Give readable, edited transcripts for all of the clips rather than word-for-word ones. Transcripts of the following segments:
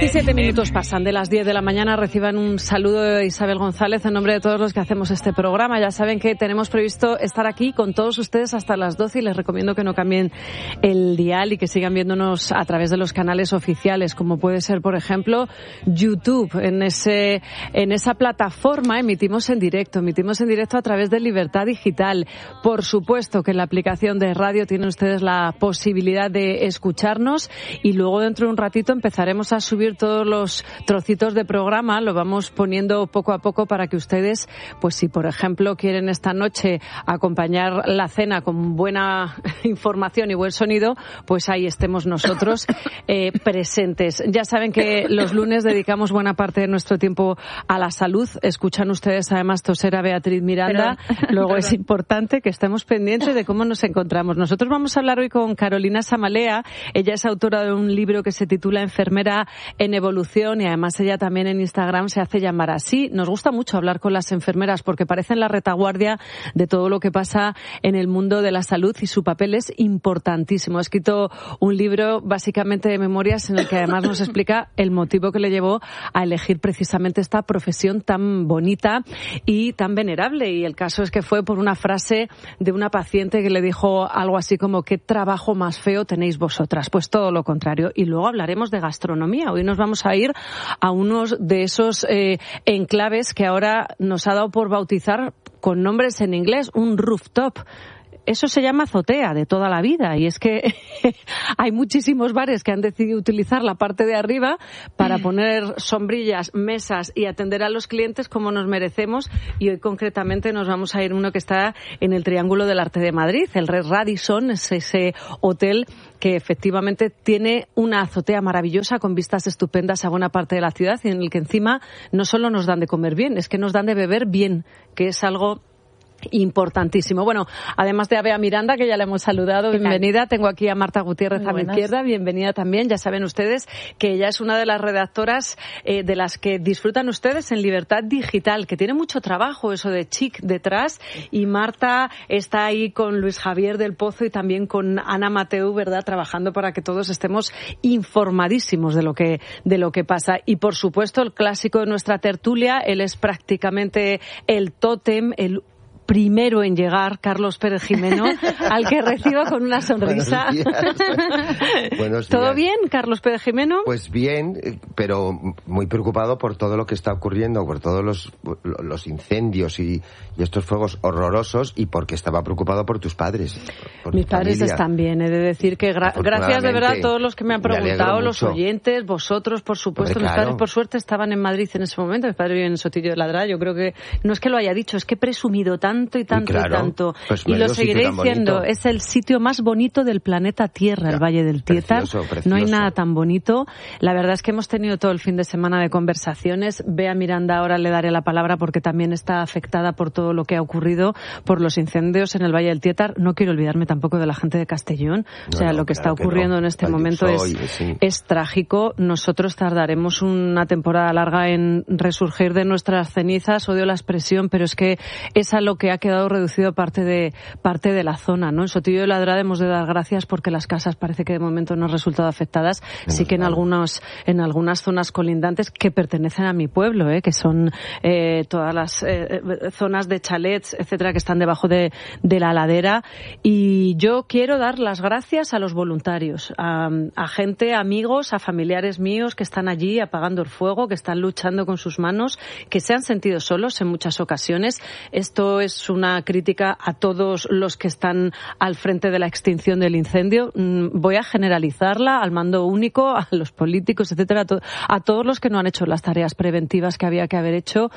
17 minutos pasan de las 10 de la mañana. Reciban un saludo de Isabel González en nombre de todos los que hacemos este programa. Ya saben que tenemos previsto estar aquí con todos ustedes hasta las 12 y les recomiendo que no cambien el dial y que sigan viéndonos a través de los canales oficiales, como puede ser, por ejemplo, YouTube. En esa plataforma emitimos en directo a través de Libertad Digital. Por supuesto que en la aplicación de radio tienen ustedes la posibilidad de escucharnos y luego dentro de un ratito empezaremos a subir todos los trocitos de programa, lo vamos poniendo poco a poco para que ustedes, pues si por ejemplo quieren esta noche acompañar la cena con buena información y buen sonido, pues ahí estemos nosotros presentes. Ya saben que los lunes dedicamos buena parte de nuestro tiempo a la salud. Escuchan ustedes además toser a Beatriz Miranda. Luego es importante que estemos pendientes de cómo nos encontramos. Nosotros vamos a hablar hoy con Carolina Samalea. Ella es autora de un libro que se titula Enfermera en evolución y además ella también en Instagram se hace llamar así. Nos gusta mucho hablar con las enfermeras porque parecen la retaguardia de todo lo que pasa en el mundo de la salud y su papel es importantísimo. Ha escrito un libro básicamente de memorias en el que además nos explica el motivo que le llevó a elegir precisamente esta profesión tan bonita y tan venerable. Y el caso es que fue por una frase de una paciente que le dijo algo así como ¿qué trabajo más feo tenéis vosotras? Pues todo lo contrario. Y luego hablaremos de gastronomía. Hoy nos vamos a ir a unos de esos enclaves que ahora nos ha dado por bautizar con nombres en inglés, un rooftop. Eso se llama azotea de toda la vida y es que hay muchísimos bares que han decidido utilizar la parte de arriba para poner sombrillas, mesas y atender a los clientes como nos merecemos y hoy concretamente nos vamos a ir a uno que está en el Triángulo del Arte de Madrid, el Radisson, es ese hotel que efectivamente tiene una azotea maravillosa con vistas estupendas a buena parte de la ciudad y en el que encima no solo nos dan de comer bien, es que nos dan de beber bien, que es algo importantísimo. Bueno, además de a Bea Miranda, que ya la hemos saludado, bienvenida. Tengo aquí a Marta Gutiérrez a mi izquierda, bienvenida también. Ya saben ustedes que ella es una de las redactoras de las que disfrutan ustedes en Libertad Digital, que tiene mucho trabajo eso de chic detrás, y Marta está ahí con Luis Javier del Pozo y también con Ana Mateu, ¿verdad?, trabajando para que todos estemos informadísimos de lo que pasa. Y por supuesto el clásico de nuestra tertulia, él es prácticamente el tótem, el primero en llegar, Carlos Pérez Jimeno, al que recibo con una sonrisa. Buenos días. ¿Todo bien, Carlos Pérez Jimeno? Pues bien, pero muy preocupado por todo lo que está ocurriendo, por todos los incendios y estos fuegos horrorosos, y porque estaba preocupado por tus padres. Por mis padres están bien, he de decir que gracias de verdad a todos los que me han preguntado, los oyentes, vosotros, por supuesto. Hombre, claro. Mis padres, por suerte, estaban en Madrid en ese momento. Mis padres viven en Sotillo de Ladra. Yo creo que no es que lo haya dicho, es que he presumido tanto y tanto. Pues y lo seguiré diciendo. Es el sitio más bonito del planeta Tierra, el Valle del Tietar. Precioso. No hay nada tan bonito. La verdad es que hemos tenido todo el fin de semana de conversaciones. Bea Miranda, ahora le daré la palabra porque también está afectada por todo lo que ha ocurrido, por los incendios en el Valle del Tietar. No quiero olvidarme tampoco de la gente de Castellón. Lo que está ocurriendo en este momento es trágico. Nosotros tardaremos una temporada larga en resurgir de nuestras cenizas. Odio la expresión, pero es que es a lo que ha quedado reducido parte de la zona, ¿no? En Sotillo de Ladrada hemos de dar gracias porque las casas parece que de momento no han resultado afectadas. Sí que en algunas zonas colindantes que pertenecen a mi pueblo, que son todas las zonas de chalets, etcétera, que están debajo de la ladera. Y yo quiero dar las gracias a los voluntarios, a gente, a amigos, a familiares míos que están allí apagando el fuego, que están luchando con sus manos, que se han sentido solos en muchas ocasiones. Esto es una crítica a todos los que están al frente de la extinción del incendio. Voy a generalizarla al mando único, a los políticos, etcétera, a todos los que no han hecho las tareas preventivas que había que haber hecho,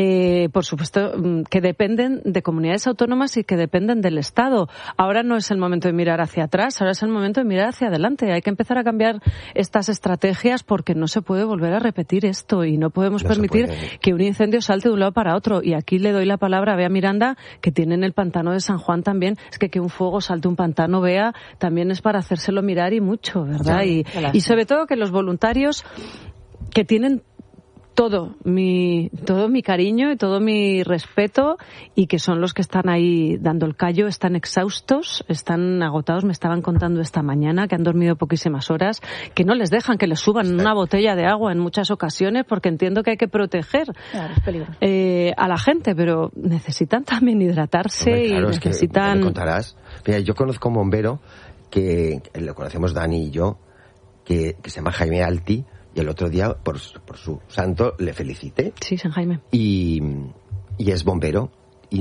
por supuesto, que dependen de comunidades autónomas y que dependen del Estado. Ahora no es el momento de mirar hacia atrás, ahora es el momento de mirar hacia adelante. Hay que empezar a cambiar estas estrategias porque no se puede volver a repetir esto y no podemos permitir que un incendio salte de un lado para otro. Y aquí le doy la palabra a Bea Miranda, que tiene en el pantano de San Juan también. Es que un fuego salte un pantano, Bea, también es para hacérselo mirar y mucho, ¿verdad? Y sobre todo que los voluntarios que tienen todo mi cariño y todo mi respeto, y que son los que están ahí dando el callo, están exhaustos, están agotados. Me estaban contando esta mañana que han dormido poquísimas horas, que no les dejan que les suban una botella de agua en muchas ocasiones, porque entiendo que hay que proteger a la gente, pero necesitan también hidratarse. Hombre, claro, y necesitan... Es que me contarás. Mira, yo conozco un bombero que lo conocemos Dani y yo, que se llama Jaime Alti, y el otro día, por su santo, le felicité. Sí, San Jaime. Y es bombero y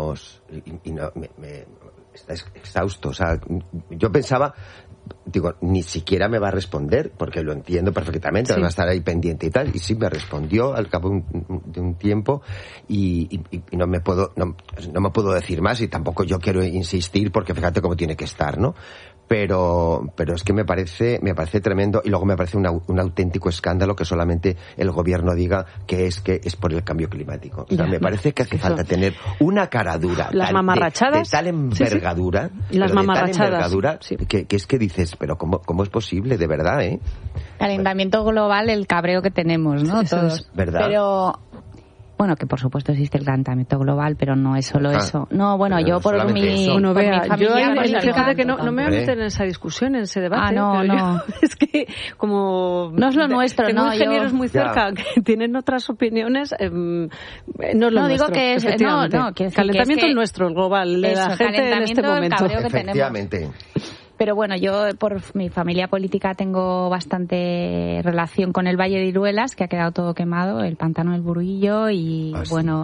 está exhausto. O sea, yo pensaba, digo, ni siquiera me va a responder, porque lo entiendo perfectamente, va a estar ahí pendiente y tal. Y sí, me respondió al cabo de un tiempo, y no me puedo decir más, y tampoco yo quiero insistir, porque fíjate cómo tiene que estar, ¿no? Pero es que me parece tremendo, y luego me parece un auténtico escándalo que solamente el gobierno diga que es por el cambio climático. O sea, me parece que hace falta tener una cara dura, las mamarrachadas, de tal envergadura, y las mamarrachadas, que es que dices, pero ¿cómo es posible, de verdad, Calentamiento global, el cabreo que tenemos, ¿no? Todos. Es verdad. Pero... Bueno, que por supuesto existe el calentamiento global, pero no es solo eso. No, bueno, yo por mi familia fíjate que no me voy a meter en esa discusón, en ese debate. No. Es que como... No es lo nuestro, tengo ingenieros muy cerca que tienen otras opiniones, no es lo nuestro. Digo que es... El calentamiento es nuestro, el global, de la gente en este momento. Efectivamente. Pero bueno, yo por mi familia política tengo bastante relación con el Valle de Iruelas, que ha quedado todo quemado, el pantano del Burguillo, y bueno,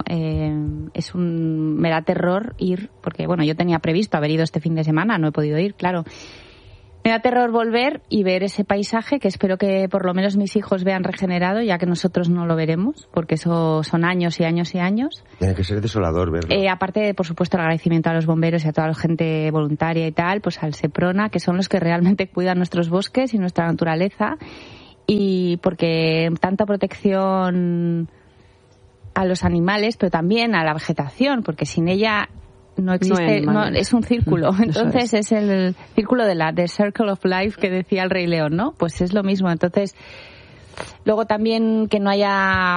me da terror ir, porque bueno, yo tenía previsto haber ido este fin de semana, no he podido ir, claro. Me da terror volver y ver ese paisaje, que espero que por lo menos mis hijos vean regenerado, ya que nosotros no lo veremos, porque eso son años y años y años. Tiene que ser desolador verlo. Aparte, por supuesto, el agradecimiento a los bomberos y a toda la gente voluntaria y tal, pues al Seprona, que son los que realmente cuidan nuestros bosques y nuestra naturaleza, y porque tanta protección a los animales, pero también a la vegetación, porque sin ella... no existe, es un círculo. Entonces es el círculo de The Circle of Life que decía el Rey León, ¿no? Pues es lo mismo. Entonces, luego también que no haya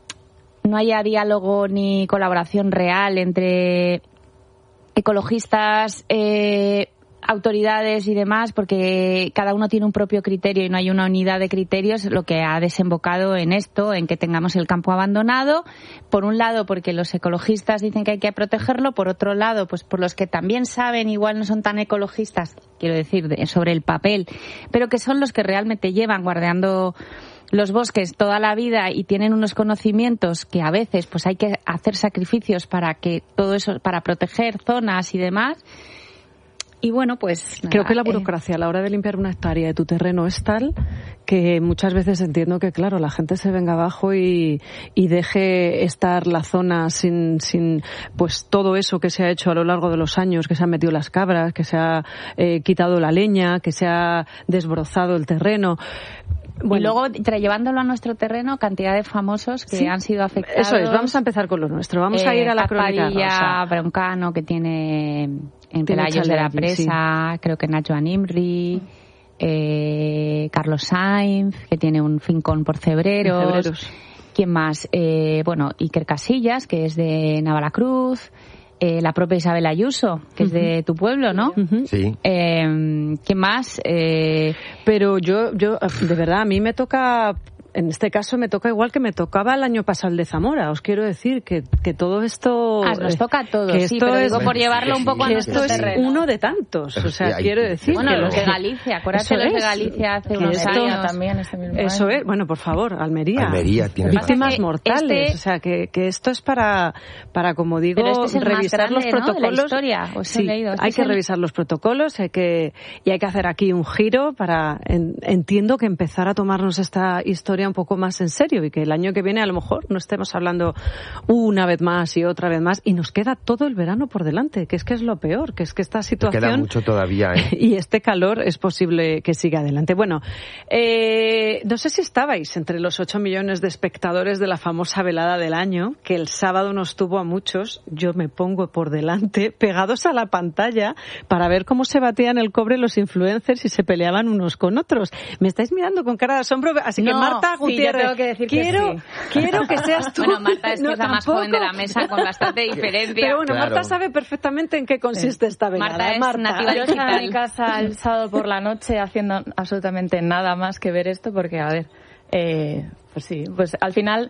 diálogo ni colaboración real entre ecologistas, autoridades y demás, porque cada uno tiene un propio criterio y no hay una unidad de criterios, lo que ha desembocado en esto, en que tengamos el campo abandonado, por un lado porque los ecologistas dicen que hay que protegerlo, por otro lado pues por los que también saben, igual no son tan ecologistas, quiero decir, sobre el papel, pero que son los que realmente llevan guardeando los bosques toda la vida y tienen unos conocimientos que a veces pues hay que hacer sacrificios para que todo eso, para proteger zonas y demás. Y bueno, pues... Creo que la burocracia a la hora de limpiar una hectárea de tu terreno es tal que muchas veces entiendo que, claro, la gente se venga abajo y deje estar la zona sin pues todo eso que se ha hecho a lo largo de los años, que se han metido las cabras, que se ha quitado la leña, que se ha desbrozado el terreno. Bueno. Y luego, llevándolo a nuestro terreno, cantidad de famosos que han sido afectados. Eso es, vamos a empezar con lo nuestro. Vamos a ir a la crónica rosa. Broncano, que tiene en Pelayos de la Presa, creo que Nacho Animri, Carlos Sainz, que tiene un fincón por Cebreros. ¿Quién más? Iker Casillas, que es de Navalacruz. La propia Isabel Ayuso, que es de tu pueblo, ¿no? Sí. ¿Quién más? Pero yo, de verdad, a mí me toca... En este caso me toca igual que me tocaba el año pasado el de Zamora. Os quiero decir que todo esto... nos toca a todos, sí, pero digo por llevarlo un poco a nuestro terreno. Esto es uno de tantos, o sea, quiero decir... Bueno, los de Galicia, acuérdate los de Galicia hace unos años. También este mismo eso año. Es, bueno, por favor, Almería tiene víctimas mortales, o sea, que esto es para como digo, revisar los protocolos. ¿No? De la historia, sí, hay que revisar los protocolos, hay que hacer aquí un giro para, entiendo que empezar a tomarnos esta historia un poco más en serio y que el año que viene a lo mejor no estemos hablando una vez más y otra vez más y nos queda todo el verano por delante, que es lo peor, que es que esta situación... Queda mucho todavía, y este calor es posible que siga adelante. Bueno, no sé si estabais entre los 8 millones de espectadores de la famosa velada del año, que el sábado nos tuvo a muchos, yo me pongo por delante, pegados a la pantalla para ver cómo se batían el cobre los influencers y se peleaban unos con otros. Me estáis mirando con cara de asombro, así que Marta Gutiérrez, yo tengo que decir quiero que seas tú. Bueno, Marta es que es la más joven de la mesa con bastante diferencia. Pero bueno, claro. Marta sabe perfectamente en qué consiste esta velada. Marta es nativa Yo digital. estaba en mi casa el sábado por la noche haciendo absolutamente nada más que ver esto porque, a ver, pues sí, pues al final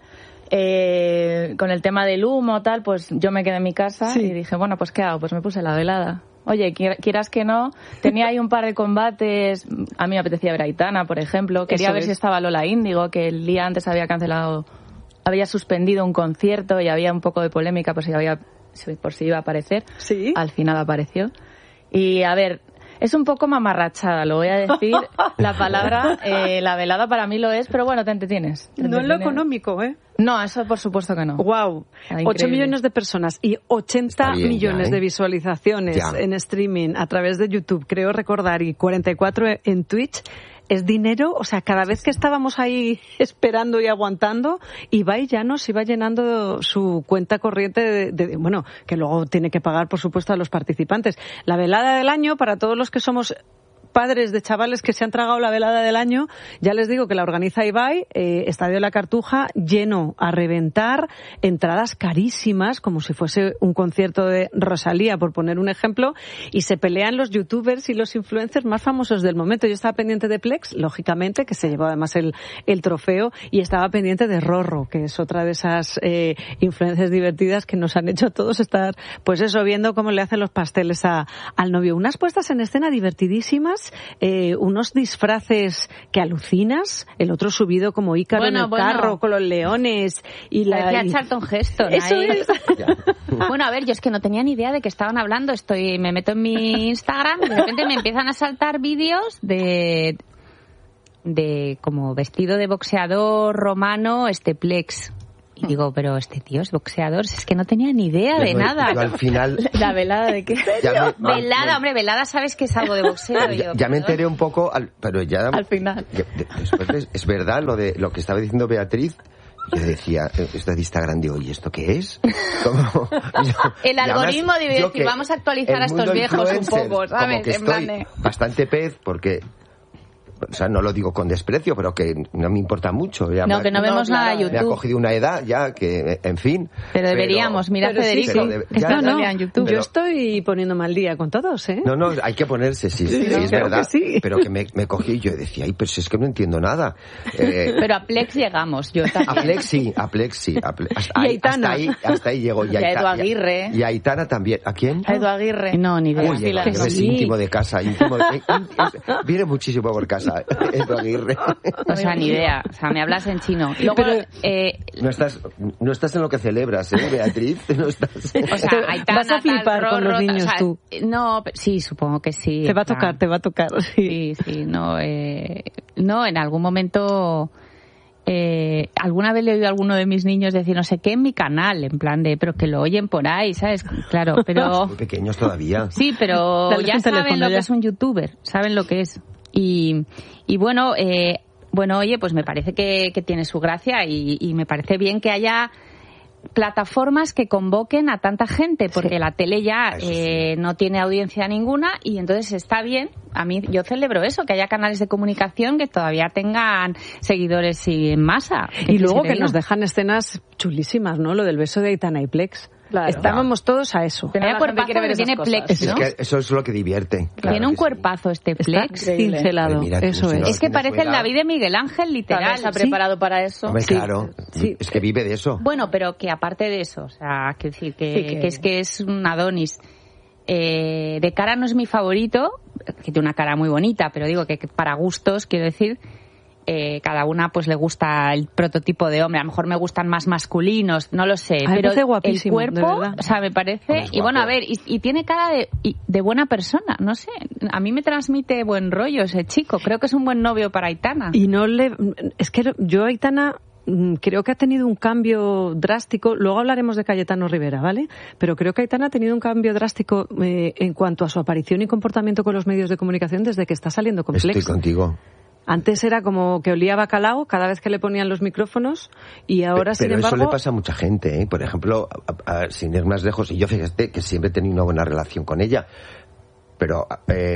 con el tema del humo tal, pues yo me quedé en mi casa y dije, bueno, pues ¿qué hago? Pues me puse la velada. Oye, quieras que no, tenía ahí un par de combates, a mí me apetecía ver a Aitana, por ejemplo, quería ver si estaba Lola Índigo, que el día antes había suspendido un concierto y había un poco de polémica por si iba a aparecer. Sí. Al final apareció. Y a ver, es un poco mamarrachada, lo voy a decir, la palabra, la velada para mí lo es, pero bueno, te entretienes. No es lo económico, ¿eh? No, eso por supuesto que no. Wow, 8 millones de personas y 80 bien, millones ya, de visualizaciones en streaming a través de YouTube, creo recordar, y 44 en Twitch. Es dinero, o sea, cada vez que estábamos ahí esperando y aguantando, Ibai Llanos iba llenando su cuenta corriente de bueno, que luego tiene que pagar, por supuesto, a los participantes. La velada del año, para todos los que somos padres de chavales que se han tragado la velada del año, ya les digo que la organiza Ibai, Estadio La Cartuja, lleno a reventar, entradas carísimas, como si fuese un concierto de Rosalía, por poner un ejemplo, y se pelean los youtubers y los influencers más famosos del momento. Yo estaba pendiente de Plex, lógicamente, que se llevó además el trofeo, y estaba pendiente de Rorro, que es otra de esas influencers divertidas que nos han hecho a todos estar, pues eso, viendo cómo le hacen los pasteles al novio. Unas puestas en escena divertidísimas, unos disfraces que alucinas, el otro subido como Ícaro en el carro con los leones y Parecía Charlton Heston. Eso ahí. es. Bueno, a ver, yo es que no tenía ni idea de que estaban hablando. Me meto en mi Instagram y de repente me empiezan a saltar vídeos de como vestido de boxeador romano, Plex. Y digo, pero este tío es boxeador, es que no tenía ni idea de nada. Yo al final... ¿La velada de qué? Velada, sabes que es algo de boxeo. Ya me enteré un poco, pero ya... Al final. Después es verdad lo que estaba diciendo Beatriz. Yo decía, esto de Instagram, digo, ¿y esto qué es? El algoritmo debe decir, vamos a actualizar a estos viejos un poco, ¿sabes? Como que estoy bastante pez, porque... O sea, no lo digo con desprecio, pero que no me importa mucho. Ya no, que no vemos nada de YouTube. Me ha cogido una edad ya que, en fin... Pero deberíamos, mira Federico. En YouTube. Yo estoy poniéndome al día con todos, ¿eh? No, hay que ponerse, sí, es verdad. Pero que me cogí y yo decía, ay, pero si es que no entiendo nada. Pero a Plex llegamos, yo también. A Plex sí. Y Aitana. Hasta ahí llegó. Y a Edu Aguirre. Y a Aitana también. ¿A quién? A Edu Aguirre. No, ni idea. Uy, es íntimo de casa. Viene muchísimo por casa. Edu Aguirre. O sea, ni idea. O sea, me hablas en chino. Luego, no estás en lo que celebras, Beatriz. No estás. O sea, Aitana, vas a flipar con los niños, tú. No, sí, supongo que sí. Te va a tocar. Sí, no. No, en algún momento... alguna vez le he oído a alguno de mis niños decir no sé qué en mi canal, en plan de, pero que lo oyen por ahí, ¿sabes? Claro, pero... Muy pequeños todavía. Sí, pero ya saben lo que es un youtuber, saben lo que es. Y bueno, oye, pues me parece que tiene su gracia y me parece bien que haya plataformas que convoquen a tanta gente, porque la tele ya no tiene audiencia ninguna y entonces está bien. A mí, yo celebro eso, que haya canales de comunicación que todavía tengan seguidores en masa. Y luego que nos dejan escenas chulísimas, ¿no? Lo del beso de Aitana y Plex. Claro. Estábamos todos a eso. Tiene cuerpazo que tiene Plex, ¿no? Es que eso es lo que divierte. Claro, tiene un cuerpazo Plex. Cincelado. Eso es. Es que parece el David de Miguel Ángel, literal. Está preparado para eso. Hombre, claro. Sí. Es que vive de eso. Bueno, pero que aparte de eso, o sea, que decir que es un Adonis. De cara no es mi favorito, que tiene una cara muy bonita, pero digo que para gustos, quiero decir... cada una pues le gusta el prototipo de hombre, a lo mejor me gustan más masculinos, no lo sé, pero el cuerpo, o sea, me parece, y bueno, a ver, y tiene cara de buena persona, no sé, a mí me transmite buen rollo ese chico, creo que es un buen novio para Aitana. Y es que yo Aitana creo que ha tenido un cambio drástico, luego hablaremos de Cayetano Rivera, ¿vale? Pero creo que Aitana ha tenido un cambio drástico en cuanto a su aparición y comportamiento con los medios de comunicación desde que está saliendo con Plex. Estoy contigo. Antes era como que olía bacalao cada vez que le ponían los micrófonos y ahora, sin embargo... Pero eso le pasa a mucha gente, ¿eh? Por ejemplo, sin ir más lejos, y yo fíjate que siempre he tenido una buena relación con ella, pero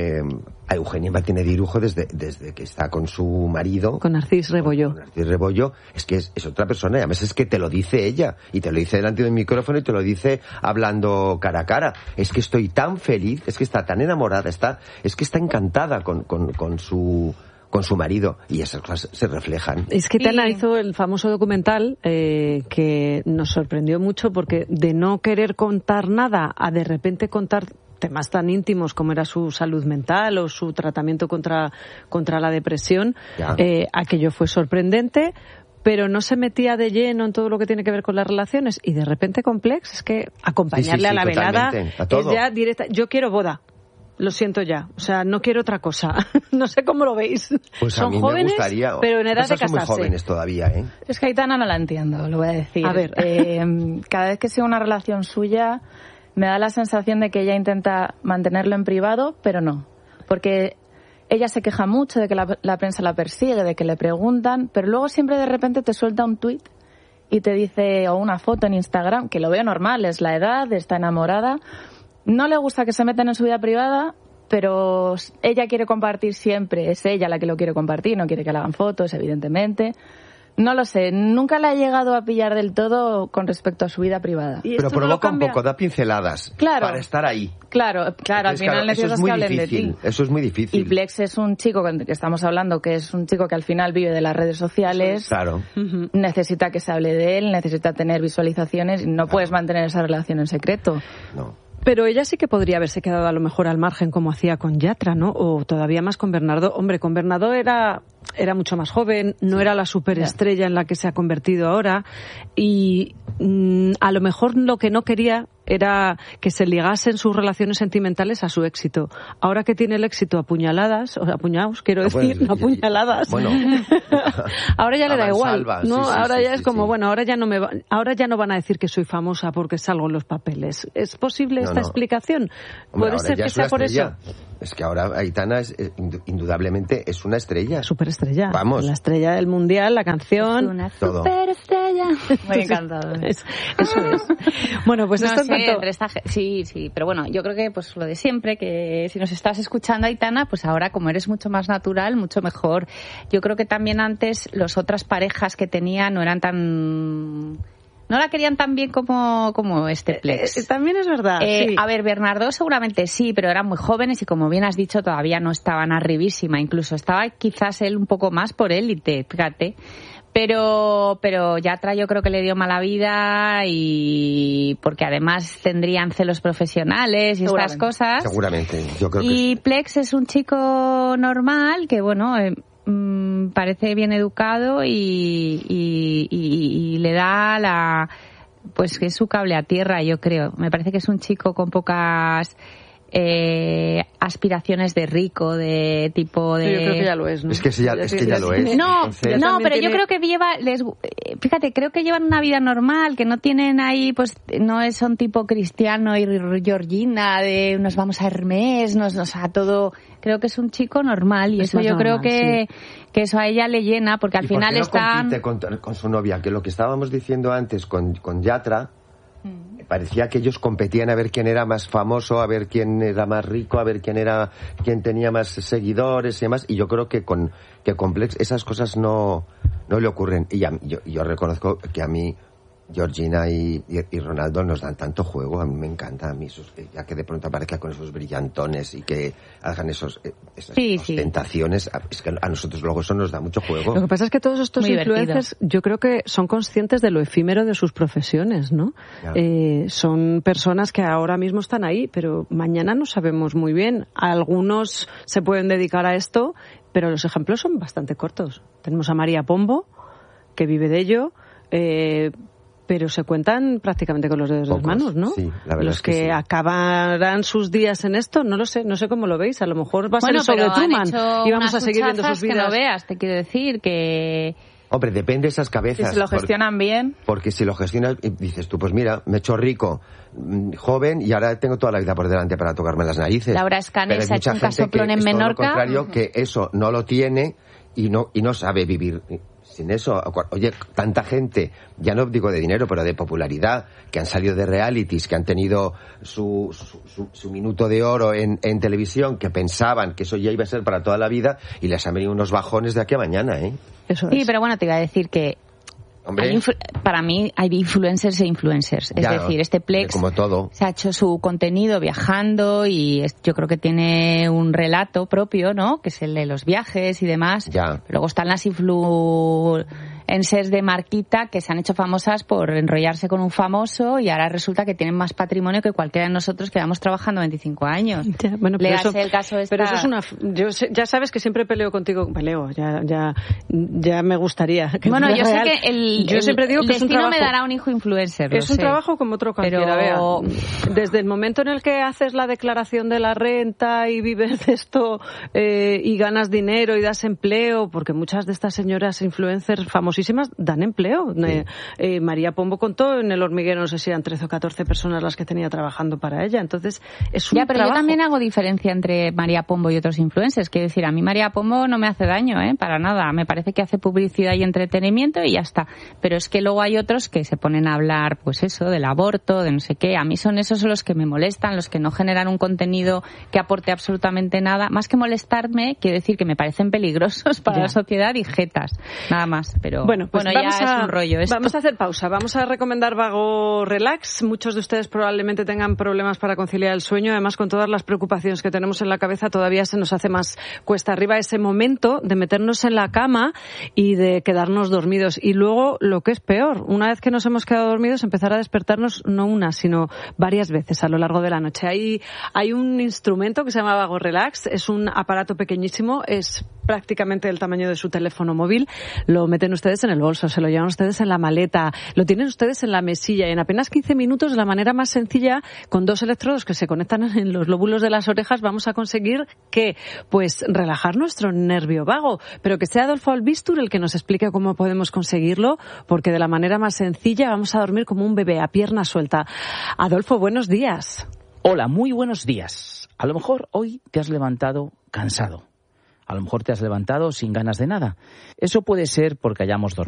a Eugenia Martínez Dirujo desde que está con su marido... Con Narcís Rebollo. Con Narcís Rebollo, es que es otra persona, y además es que te lo dice ella, y te lo dice delante del micrófono y te lo dice hablando cara a cara. Es que estoy tan feliz, es que está tan enamorada, es que está encantada con su marido, y esas cosas se reflejan. Es que Tana hizo el famoso documental que nos sorprendió mucho, porque de no querer contar nada a de repente contar temas tan íntimos como era su salud mental o su tratamiento contra la depresión, aquello fue sorprendente, pero no se metía de lleno en todo lo que tiene que ver con las relaciones, y de repente Complex es que acompañarle a la velada es ya directa. Yo quiero boda. Lo siento ya, o sea, no quiero otra cosa. No sé cómo lo veis. Pues son a mí jóvenes, me gustaría, pero en edad de casarse. Son muy jóvenes todavía, ¿eh? Es que Aitana no la entiendo, lo voy a decir. A ver. Cada vez que sigo una relación suya, me da la sensación de que ella intenta mantenerlo en privado, pero no. Porque ella se queja mucho de que la prensa la persigue, de que le preguntan, pero luego siempre de repente te suelta un tuit y te dice, o una foto en Instagram, que lo veo normal, es la edad, está enamorada. No le gusta que se metan en su vida privada, pero ella quiere compartir siempre. Es ella la que lo quiere compartir, no quiere que le hagan fotos, evidentemente. No lo sé, nunca la he llegado a pillar del todo con respecto a su vida privada. Pero provoca un poco, da pinceladas para estar ahí. Claro, al final necesitas que hablen de ti. Eso es muy difícil. Y Plex es un chico que estamos hablando, que es un chico que al final vive de las redes sociales. Claro. Necesita que se hable de él, necesita tener visualizaciones, y no puedes mantener esa relación en secreto. No. Pero ella sí que podría haberse quedado a lo mejor al margen, como hacía con Yatra, ¿no? O todavía más con Bernardo. Hombre, con Bernardo era mucho más joven, no era la superestrella en la que se ha convertido ahora, y a lo mejor lo que no quería era que se ligasen sus relaciones sentimentales a su éxito. Ahora que tiene el éxito a puñaladas, o a puñados, quiero decir, no a puñaladas. Bueno, ahora ya le da igual, ¿no? Sí, ahora ya es como, sí. Bueno, ahora ya no van a decir que soy famosa porque salgo en los papeles. ¿Es posible esta explicación? Hombre, ¿Puede ser que sea por eso? Es que ahora Aitana indudablemente es una estrella. Superestrella. Vamos. La estrella del mundial, la canción. Es una todo. superestrella. Muy encantado. Eso es. Bueno, pues esto sí, pero bueno, yo creo que pues lo de siempre, que si nos estás escuchando, Aitana, pues ahora como eres mucho más natural, mucho mejor. Yo creo que también antes las otras parejas que tenía no eran tan... No la querían tan bien como este Plex. También es verdad. Sí. A ver, Bernardo seguramente sí, pero eran muy jóvenes y, como bien has dicho, todavía no estaban arribísima. Incluso estaba quizás él un poco más por élite, fíjate. Pero Yatra yo creo que le dio mala vida, y porque además tendrían celos profesionales y estas cosas. Seguramente, yo creo que y Plex es un chico normal que, bueno... parece bien educado y le da pues que es su cable a tierra, yo creo. Me parece que es un chico con pocas aspiraciones de rico, de tipo de... Sí, yo creo que ya lo es, ¿no? Es que ya lo es. No, Entonces... pero yo creo que fíjate, creo que llevan una vida normal, que no tienen ahí, pues no son tipo Cristiano y Georgina, de nos vamos a Hermès, a todo. Creo que es un chico normal, y eso yo creo que eso a ella le llena, porque al final están... compite con su novia, que lo que estábamos diciendo antes con Yatra, parecía que ellos competían a ver quién era más famoso, a ver quién era más rico, a ver quién tenía más seguidores y demás, y yo creo que con Complex esas cosas no le ocurren. Y yo reconozco que a mí Georgina y Ronaldo nos dan tanto juego, a mí me encanta, ya que de pronto aparezca con esos brillantones y que hagan esas ostentaciones, es que a nosotros luego eso nos da mucho juego. Lo que pasa es que todos estos influencers, yo creo que son conscientes de lo efímero de sus profesiones, ¿no? Son personas que ahora mismo están ahí, pero mañana no sabemos muy bien. Algunos se pueden dedicar a esto, pero los ejemplos son bastante cortos. Tenemos a María Pombo, que vive de ello, pero se cuentan prácticamente con los dedos de las manos, ¿no? Sí, la verdad los es que sí. Acabarán sus días en esto, no lo sé cómo lo veis. A lo mejor va a ser sobre Truman y vamos a seguir viendo sus vidas. Que no veas, te quiero decir que... Hombre, depende de esas cabezas. Si se lo gestionan bien. Porque si lo gestionas, dices tú, pues mira, me he hecho rico, joven, y ahora tengo toda la vida por delante para tocarme las narices. Laura Escanes ha hecho un casoplón en Menorca. Pero hay mucha gente que es todo lo contrario, que eso no lo tiene, y no sabe vivir sin eso. Oye, tanta gente, ya no digo de dinero, pero de popularidad, que han salido de realities, que han tenido su minuto de oro en televisión, que pensaban que eso ya iba a ser para toda la vida, y les han venido unos bajones de aquí a mañana, ¿eh? Eso sí, es. Pero bueno, te iba a decir que para mí hay influencers e influencers. Es decir, este Plex como todo. Se ha hecho su contenido viajando y yo creo que tiene un relato propio, ¿no? Que es el de los viajes y demás. Ya. Luego están las influencers de marquita que se han hecho famosas por enrollarse con un famoso y ahora resulta que tienen más patrimonio que cualquiera de nosotros que llevamos trabajando 25 años. Ya, bueno, pero eso, el caso pero eso es ya sabes que siempre peleo contigo. Ya me gustaría. Que bueno, yo real. Sé que yo siempre digo que es un trabajo. Me dará un hijo influencer. Es un trabajo como otro cualquiera. Pero... Vea, desde el momento en el que haces la declaración de la renta y vives de esto y ganas dinero y das empleo, porque muchas de estas señoras influencers famosísimas dan empleo. Sí. María Pombo contó en El Hormiguero, no sé si eran 13 o 14 personas las que tenía trabajando para ella. Entonces, es un pero trabajo. Yo también hago diferencia entre María Pombo y otros influencers. Quiero decir, a mí María Pombo no me hace daño, para nada. Me parece que hace publicidad y entretenimiento y ya está. Pero es que luego hay otros que se ponen a hablar, pues eso, del aborto, de no sé qué. A mí son esos los que me molestan, los que no generan un contenido que aporte absolutamente nada. Más que molestarme, quiero decir que me parecen peligrosos para la sociedad y jetas. Nada más. Pero bueno, ya es un rollo esto. Vamos a hacer pausa. Vamos a recomendar Vago Relax. Muchos de ustedes probablemente tengan problemas para conciliar el sueño. Además, con todas las preocupaciones que tenemos en la cabeza, todavía se nos hace más cuesta arriba ese momento de meternos en la cama y de quedarnos dormidos. Y luego, lo que es peor, una vez que nos hemos quedado dormidos, empezar a despertarnos no una, sino varias veces a lo largo de la noche. Hay un instrumento que se llama Vago Relax. Es un aparato pequeñísimo, es prácticamente del tamaño de su teléfono móvil. Lo meten ustedes en el bolso, se lo llevan ustedes en la maleta, lo tienen ustedes en la mesilla y en apenas 15 minutos, de la manera más sencilla, con 2 electrodos que se conectan en los lóbulos de las orejas, vamos a conseguir que, pues, relajar nuestro nervio vago. Pero que sea Adolfo Albistur el que nos explique cómo podemos conseguirlo, porque de la manera más sencilla vamos a dormir como un bebé, a pierna suelta. Adolfo, buenos días. Hola, muy buenos días. A lo mejor hoy te has levantado cansado. A lo mejor te has levantado sin ganas de nada. Eso puede ser porque hayamos dormido